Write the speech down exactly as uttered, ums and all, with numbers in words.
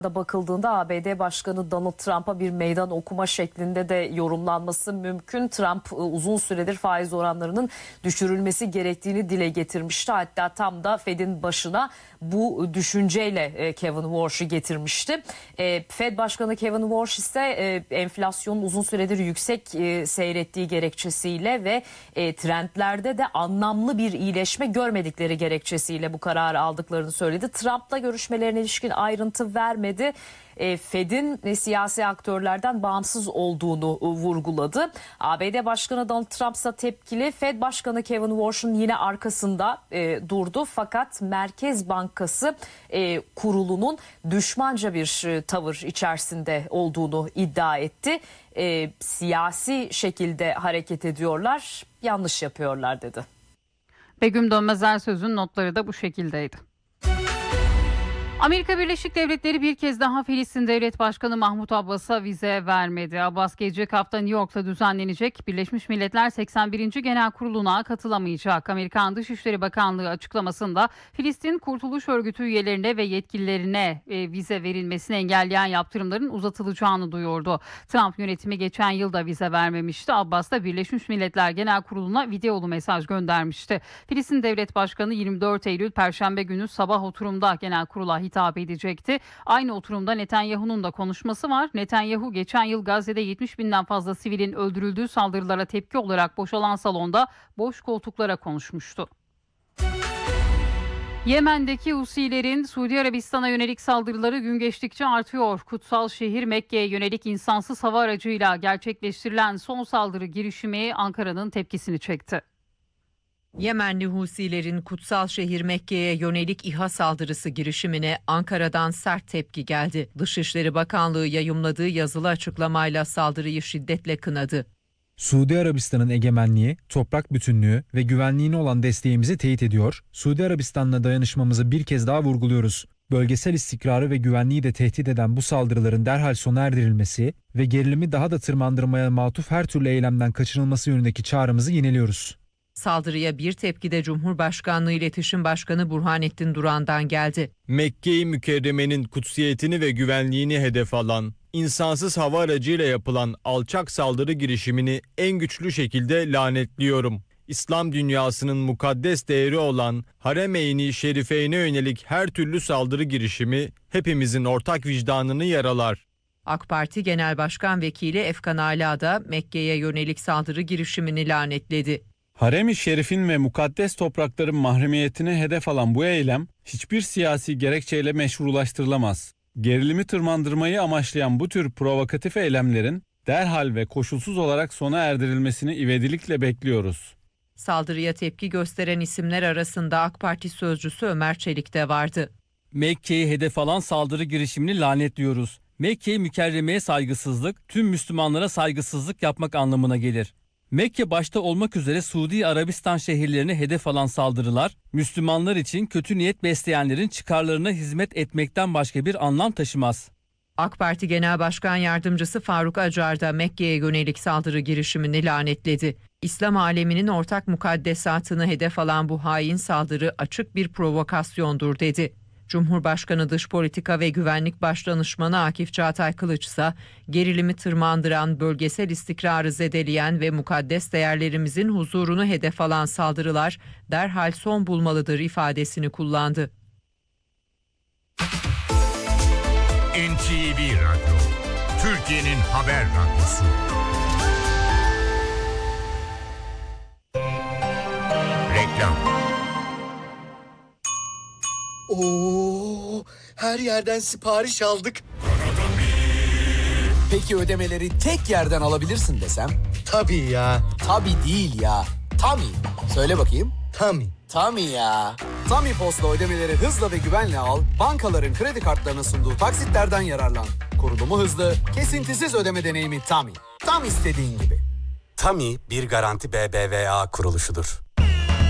Da bakıldığında A B D Başkanı Donald Trump'a bir meydan okuma şeklinde de yorumlanması mümkün. Trump uzun süredir faiz oranlarının düşürülmesi gerektiğini dile getirmişti. Hatta tam da Fed'in başına bu düşünceyle Kevin Warsh'ı getirmişti. Fed Başkanı Kevin Warsh ise enflasyonun uzun süredir yüksek seyrettiği gerekçesiyle ve trendlerde de anlamlı bir iyileşme görmedikleri gerekçesiyle bu kararı aldıklarını söyledi. Trump'la görüşmelerine ilişkin ayrıntı vermedi. Fed'in siyasi aktörlerden bağımsız olduğunu vurguladı. A B D Başkanı Donald Trump ise tepkili. Fed Başkanı Kevin Warsh'ın yine arkasında e, durdu. Fakat Merkez Bankası e, kurulunun düşmanca bir e, tavır içerisinde olduğunu iddia etti. E, siyasi şekilde hareket ediyorlar, yanlış yapıyorlar dedi. Begüm Dönmez Ersöz'ün notları da bu şekildeydi. Amerika Birleşik Devletleri bir kez daha Filistin Devlet Başkanı Mahmut Abbas'a vize vermedi. Abbas gelecek hafta New York'ta düzenlenecek Birleşmiş Milletler seksen birinci Genel Kurulu'na katılamayacak. Amerikan Dışişleri Bakanlığı açıklamasında Filistin Kurtuluş Örgütü üyelerine ve yetkililerine e, vize verilmesini engelleyen yaptırımların uzatılacağını duyurdu. Trump yönetimi geçen yıl da vize vermemişti. Abbas da Birleşmiş Milletler Genel Kurulu'na videolu mesaj göndermişti. Filistin Devlet Başkanı yirmi dört Eylül Perşembe günü sabah oturumda Genel Kurulu'na hitap edecekti. Aynı oturumda Netanyahu'nun da konuşması var. Netanyahu geçen yıl Gazze'de yetmiş binden fazla sivilin öldürüldüğü saldırılara tepki olarak boşalan salonda boş koltuklara konuşmuştu. Yemen'deki Husilerin Suudi Arabistan'a yönelik saldırıları gün geçtikçe artıyor. Kutsal şehir Mekke'ye yönelik insansız hava aracıyla gerçekleştirilen son saldırı girişimi Ankara'nın tepkisini çekti. Yemenli Husilerin kutsal şehir Mekke'ye yönelik İHA saldırısı girişimine Ankara'dan sert tepki geldi. Dışişleri Bakanlığı yayımladığı yazılı açıklamayla saldırıyı şiddetle kınadı. Suudi Arabistan'ın egemenliği, toprak bütünlüğü ve güvenliğine olan desteğimizi teyit ediyor. Suudi Arabistan'la dayanışmamızı bir kez daha vurguluyoruz. Bölgesel istikrarı ve güvenliği de tehdit eden bu saldırıların derhal sona erdirilmesi ve gerilimi daha da tırmandırmaya matuf her türlü eylemden kaçınılması yönündeki çağrımızı yineliyoruz. Saldırıya bir tepki de Cumhurbaşkanlığı İletişim Başkanı Burhanettin Duran'dan geldi. Mekke-i Mükerreme'nin kutsiyetini ve güvenliğini hedef alan, insansız hava aracıyla yapılan alçak saldırı girişimini en güçlü şekilde lanetliyorum. İslam dünyasının mukaddes değeri olan Harem-i Şerife'ine yönelik her türlü saldırı girişimi hepimizin ortak vicdanını yaralar. AK Parti Genel Başkan Vekili Efkan Ala da Mekke'ye yönelik saldırı girişimini lanetledi. Harem-i Şerif'in ve mukaddes toprakların mahremiyetine hedef alan bu eylem hiçbir siyasi gerekçeyle meşrulaştırılamaz. Gerilimi tırmandırmayı amaçlayan bu tür provokatif eylemlerin derhal ve koşulsuz olarak sona erdirilmesini ivedilikle bekliyoruz. Saldırıya tepki gösteren isimler arasında AK Parti sözcüsü Ömer Çelik de vardı. Mekke'yi hedef alan saldırı girişimini lanetliyoruz. Mekke-i Mükerreme'ye saygısızlık, tüm Müslümanlara saygısızlık yapmak anlamına gelir. Mekke başta olmak üzere Suudi Arabistan şehirlerini hedef alan saldırılar, Müslümanlar için kötü niyet besleyenlerin çıkarlarına hizmet etmekten başka bir anlam taşımaz. AK Parti Genel Başkan Yardımcısı Faruk Acar da Mekke'ye yönelik saldırı girişimini lanetledi. İslam aleminin ortak mukaddesatını hedef alan bu hain saldırı açık bir provokasyondur dedi. Cumhurbaşkanı Dış Politika ve Güvenlik Başdanışmanı Akif Çağatay Kılıç ise gerilimi tırmandıran, bölgesel istikrarı zedeleyen ve mukaddes değerlerimizin huzurunu hedef alan saldırılar derhal son bulmalıdır ifadesini kullandı. N T V Radyo, Türkiye'nin haber radyosu. Reklam. Oo, her yerden sipariş aldık. Peki ödemeleri tek yerden alabilirsin desem? Tabii ya. Tabii değil ya. Tami. Söyle bakayım. Tami. Tami ya. Tami Post'la ödemeleri hızla ve güvenle al. Bankaların kredi kartlarına sunduğu taksitlerden yararlan. Kurulumu hızlı, kesintisiz ödeme deneyimi Tami. Tam istediğin gibi. Tami bir Garanti B B V A kuruluşudur.